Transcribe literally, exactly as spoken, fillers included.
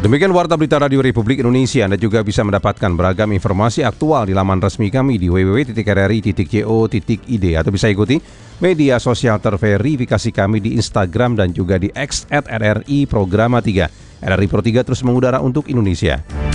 Demikian Warta Berita Radio Republik Indonesia. Anda juga bisa mendapatkan beragam informasi aktual di laman resmi kami di w w w titik r r i titik co titik i d atau bisa ikuti media sosial terverifikasi kami di Instagram dan juga di X at r r i programa tiga. R R I Pro tiga terus mengudara untuk Indonesia.